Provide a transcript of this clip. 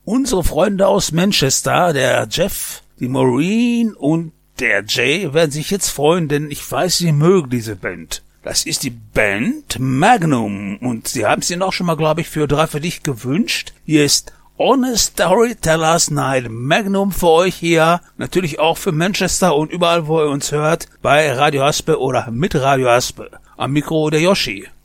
Unsere Freunde aus Manchester, der Jeff, die Maureen und der Jay, werden sich jetzt freuen, denn ich weiß, sie mögen diese Band. Das ist die Band Magnum und sie haben es ihnen auch schon mal, glaube ich, für 3 für dich gewünscht. Hier ist Honest Storytellers Night Magnum für euch hier, natürlich auch für Manchester und überall, wo ihr uns hört, bei Radio Haspe oder mit Radio Haspe. Am Mikro der Yoshi.